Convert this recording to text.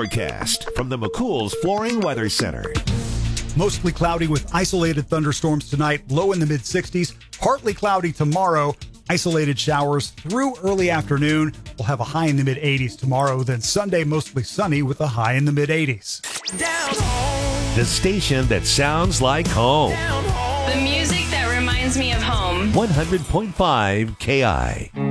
forecast from the McCool's Flooring Weather Center. Mostly cloudy with isolated thunderstorms tonight, low in the mid-60s. Partly cloudy tomorrow, isolated showers through early afternoon. We'll have a high in the mid-80s tomorrow. Then Sunday, mostly sunny with a high in the mid-80s. The station that sounds like home. The music that reminds me of home. 100.5 KI.